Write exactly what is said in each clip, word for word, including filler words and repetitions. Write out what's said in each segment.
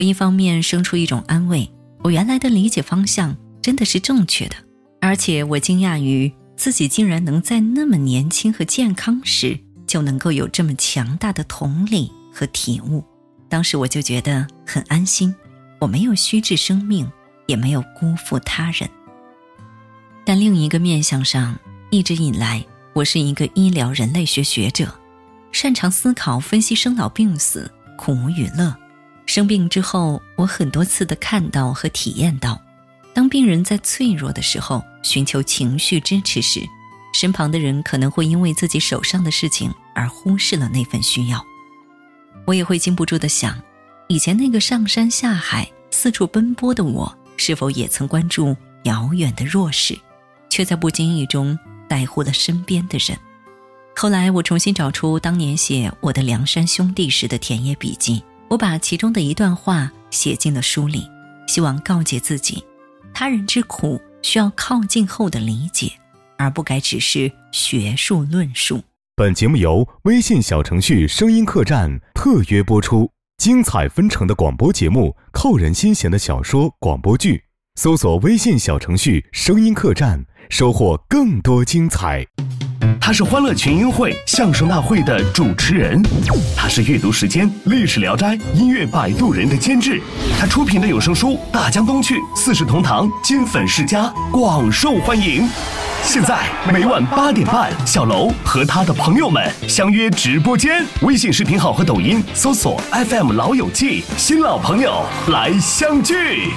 我一方面生出一种安慰，我原来的理解方向真的是正确的，而且我惊讶于自己竟然能在那么年轻和健康时就能够有这么强大的同理和体悟。当时我就觉得很安心，我没有虚掷生命，也没有辜负他人。但另一个面向上，一直以来我是一个医疗人类学学者，擅长思考分析生老病死、苦与乐。生病之后，我很多次地看到和体验到，当病人在脆弱的时候寻求情绪支持时，身旁的人可能会因为自己手上的事情而忽视了那份需要。我也会禁不住地想，以前那个上山下海四处奔波的我，是否也曾关注遥远的弱势，却在不经意中带护了身边的人。后来我重新找出当年写我的梁山兄弟时的田野笔记，我把其中的一段话写进了书里，希望告诫自己，他人之苦需要靠近后的理解，而不该只是学术论述。 本节目由微信小程序声音客栈特约播出，精彩纷呈的广播节目，扣人心弦的小说广播剧，搜索微信小程序声音客栈，收获更多精彩。 他是欢乐群英会相声大会的主持人，他是阅读时间历史聊斋音乐摆渡人的监制，他出品的有声书《大江东去》四世同堂金粉世家广受欢迎。现在每晚八点半，小楼和他的朋友们相约直播间，微信视频号和抖音搜索 F M 老友记，新老朋友来相聚。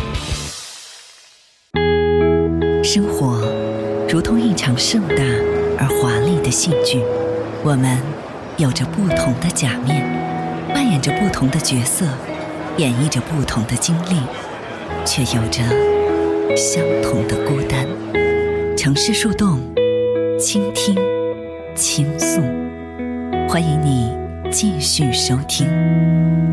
生活如同一场盛大而华丽的戏剧，我们有着不同的假面，扮演着不同的角色，演绎着不同的经历，却有着相同的孤单。城市树洞，倾听，倾诉，欢迎你继续收听。